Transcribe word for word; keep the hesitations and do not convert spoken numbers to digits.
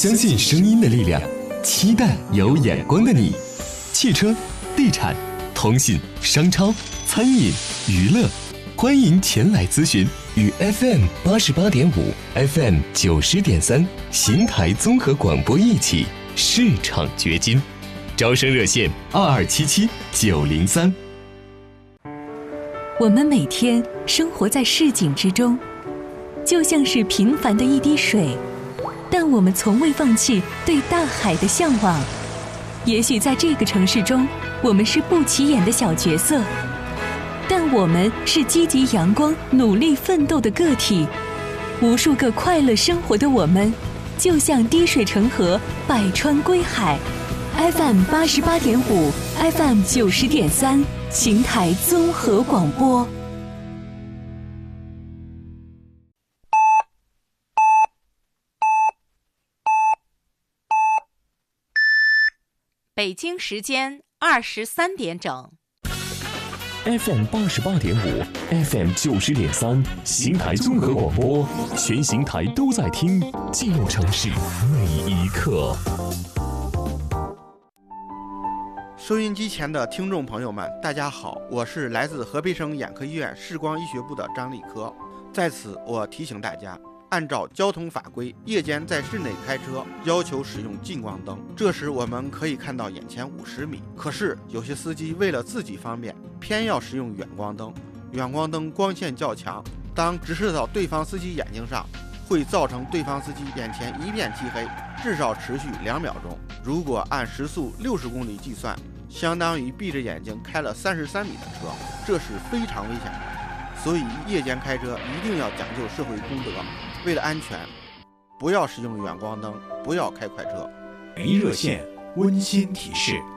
相信声音的力量，期待有眼光的你。汽车、地产、通信、商超、餐饮、娱乐，欢迎前来咨询。与 F M 八十八点五、F M 九十点三邢台综合广播一起市场掘金。招生热线二二七七九零三。 我们每天生活在市井之中，就像是平凡的一滴水，但我们从未放弃对大海的向往。也许在这个城市中，我们是不起眼的小角色，但我们是积极阳光、努力奋斗的个体。无数个快乐生活的我们，就像滴水成河，百川归海。F M 八十八点五 ，F M 九十点三，邢台综合广播。 北京时间二十三点整。 F M 八十八点五 ，F M 九十点三，邢台综合广播，全邢台都在听，记录城市每一刻。 收音机前的听众朋友们，大家好，我是来自河北省眼科医院视光医学部的张立科。在此，我提醒大家，按照交通法规，夜间在室内开车要求使用近光灯，这时我们可以看到眼前五十米。可是有些司机为了自己方便，偏要使用远光灯。远光灯光线较强，当直射到对方司机眼睛上，会造成对方司机眼前一片漆黑，至少持续两秒钟。如果按时速六十公里计算，相当于闭着眼睛开了三十三米的车，这是非常危险的。所以夜间开车一定要讲究社会公德，为了安全，不要使用远光灯，不要开快车。 梅热线温馨提示。